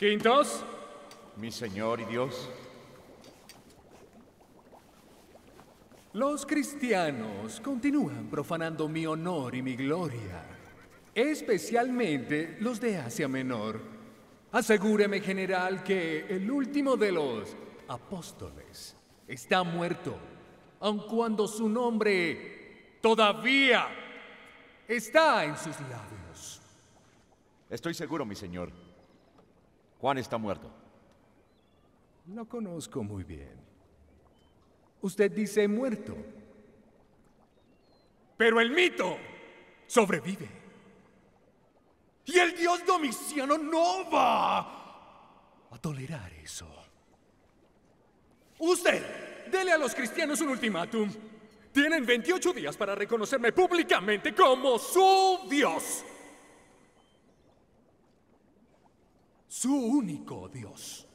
Quintos, Mi señor y Dios. los cristianos continúan profanando mi honor y mi gloria, especialmente los de Asia Menor. Asegúreme, general, que el último de los apóstoles está muerto, aun cuando su nombre todavía está en sus labios. Estoy seguro, mi señor. Juan está muerto. Lo conozco muy bien. Usted dice muerto. Pero el mito sobrevive. Y el dios Domiciano no va a tolerar eso. Usted, dele a los cristianos un ultimátum. Tienen 28 días para reconocerme públicamente como su dios. Su único dios.